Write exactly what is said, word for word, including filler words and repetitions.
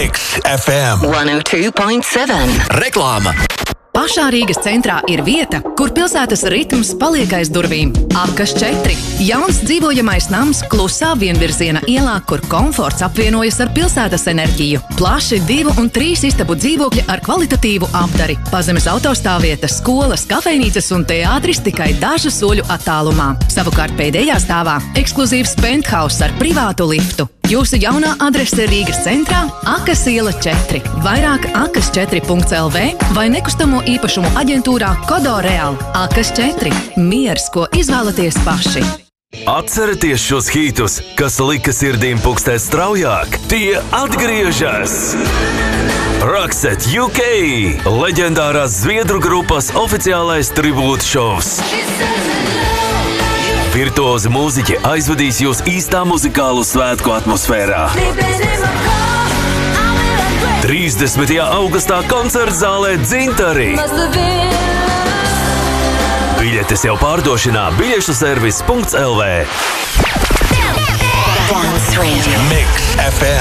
Mix F M one oh two point seven. Reklāma. Pašā Rīgas centrā ir vieta, kur pilsētas ritms paliek aiz durvīm. Akas četri. Jauns dzīvojamais nams klusā vienvirziena ielā, kur komforts apvienojas ar pilsētas enerģiju. Plaši divu un trīs istabu dzīvokļi ar kvalitatīvu apdari. Pazemes autostāvvietas, skolas, kafejnīcas un teātris tikai dažu soļu attālumā. Savukārt pēdējā stāvā ekskluzīvs penthouse ar privātu liftu. Jūsu jaunā adrese Rīgas centrā – Akas iela četri. Vairāk akas četri punkts l v vai nekustamo īpašumu aģentūrā Kodo Real. Akas četri. Miers, ko izvēlaties paši. Atcerieties šos hītus, kas lika sirdīm pukstēt straujāk. Tie atgriežas! Roxette U K! Leģendārās zviedru grupas oficiālais tribūta šovs. Virtuozi mūziķi aizvedīs jūs īstā muzikālu svētku atmosfērā. trīsdesmitajā augustā koncerta zālē Dzintari. Biļetes jau pārdošanā biļešu servis punkts l v. Mix F M